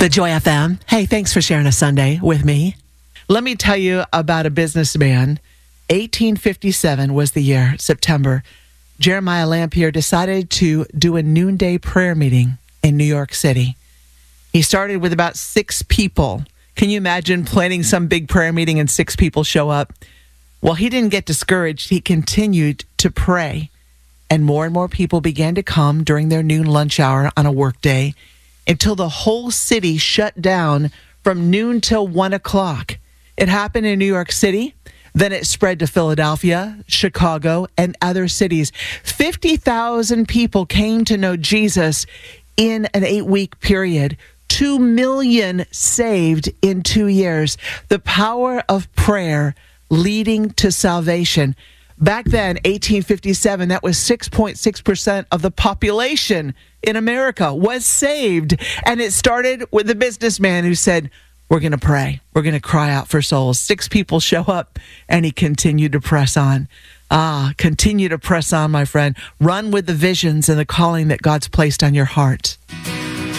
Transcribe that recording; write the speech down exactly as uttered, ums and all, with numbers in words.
The Joy F M. Hey, thanks for sharing a Sunday with me. Let me tell you about a businessman. eighteen fifty-seven was the year, September. Jeremiah Lampier decided to do a noonday prayer meeting in New York City. He started with about six people. Can you imagine planning some big prayer meeting and six people show up? Well, he didn't get discouraged. He continued to pray. And more and more people began to come during their noon lunch hour on a work day until the whole city shut down from noon till one o'clock. It happened in New York City. Then it spread to Philadelphia, Chicago, and other cities. fifty thousand people came to know Jesus in an eight-week period. Two million saved in two years. The power of prayer leading to salvation. Back then, eighteen fifty-seven, that was six point six percent of the population in America was saved. And it started with a businessman who said, we're going to pray. We're going to cry out for souls. Six people show up, and he continued to press on. Ah, continue to press on, my friend. Run with the visions and the calling that God's placed on your heart.